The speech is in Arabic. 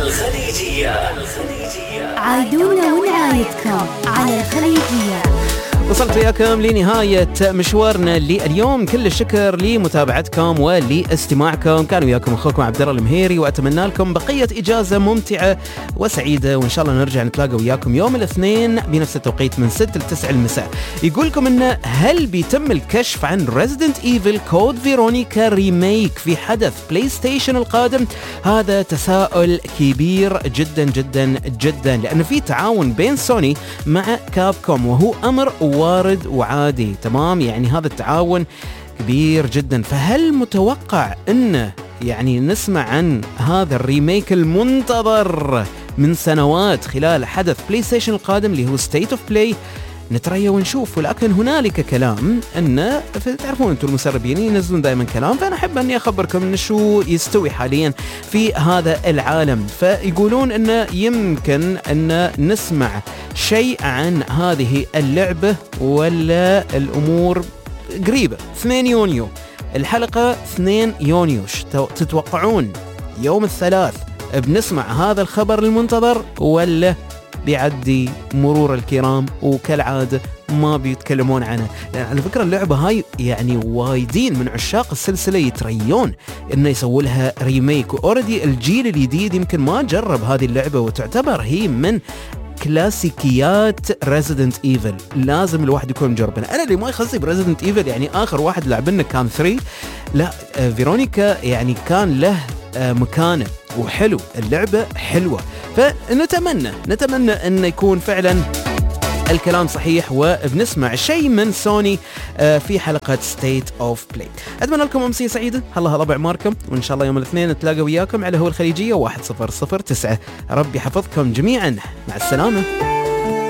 عايدونا ونعايدكم على الخليجية. وصلت وياكم لنهاية مشوارنا لليوم. كل الشكر لمتابعتكم ولاستماعكم. كان وياكم أخوكم عبد الله المهيري، وأتمنى لكم بقية إجازة ممتعة وسعيدة، وإن شاء الله نرجع نتلاقى وياكم يوم الاثنين بنفس التوقيت من 6 ل 9 المساء. يقول لكم إنه هل بيتم الكشف عن Resident Evil كود فيرونيكا ريميك في حدث بلاي ستيشن القادم؟ هذا تساؤل كبير جدا جدا جدا، لأنه في تعاون بين سوني مع كابكوم، وهو أمر وارد وعادي. تمام، يعني هذا التعاون كبير جدا. فهل متوقع انه يعني نسمع عن هذا الريميك المنتظر من سنوات خلال حدث بلاي ستيشن القادم اللي هو ستيت اوف بلاي؟ نتريا ونشوف. ولكن هنالك كلام انه تعرفون انتم المسربين ينزلون دائما كلام، فانا احب اني اخبركم ان شو يستوي حاليا في هذا العالم. فيقولون انه يمكن ان نسمع شيء عن هذه اللعبة، ولا الامور قريبة. 2 يونيو الحلقة، 2 يونيو تتوقعون يوم الثلاث بنسمع هذا الخبر المنتظر، ولا بيعدي مرور الكرام وكالعادة ما بيتكلمون عنه؟ لأن على فكرة اللعبة هاي يعني وايدين من عشاق السلسلة يتريون إنه يسووا لها ريميك، وأوردي الجيل الجديد يمكن ما جرب هذه اللعبة، وتعتبر هي من كلاسيكيات Resident Evil. لازم الواحد يكون مجربنا. أنا اللي ما يخصني بريزيدنت إيفل يعني آخر واحد لعبنا كان 3، لا فيرونيكا يعني كان له مكانه وحلو، اللعبة حلوة. فنتمنى أن يكون فعلا الكلام صحيح، وبنسمع شيء من سوني في حلقة State of Play. أتمنى لكم أمسية سعيدة، الله الله بعماركم، وإن شاء الله يوم الاثنين نتلاقى وياكم على هو الخليجية 1009. ربي حفظكم جميعا، مع السلامة.